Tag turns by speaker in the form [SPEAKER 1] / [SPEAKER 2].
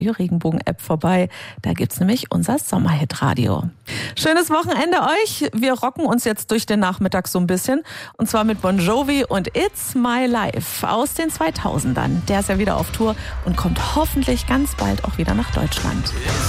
[SPEAKER 1] Regenbogen-App vorbei. Da gibt's nämlich unser Sommerhit-Radio. Schönes Wochenende euch. Wir rocken uns jetzt durch den Nachmittag so ein bisschen. Und zwar mit Bon Jovi und It's My Life aus den 2000ern. Der ist ja wieder auf Tour und kommt hoffentlich ganz bald auch wieder nach Deutschland.